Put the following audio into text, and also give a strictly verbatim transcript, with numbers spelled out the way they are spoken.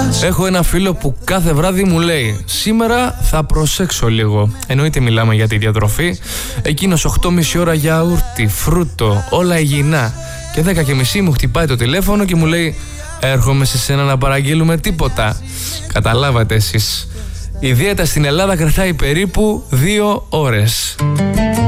Έχω ένα φίλο που κάθε βράδυ μου λέει: σήμερα θα προσέξω λίγο. Εννοείται μιλάμε για τη διατροφή. Εκείνος οκτώ και μισή ώρα γιαούρτι, φρούτο, όλα υγιεινά. Και δέκα και μισή μου χτυπάει το τηλέφωνο και μου λέει: έρχομαι σε σένα να παραγγείλουμε τίποτα. Καταλάβατε εσείς. Η δίαιτα στην Ελλάδα κρατάει περίπου δύο ώρες.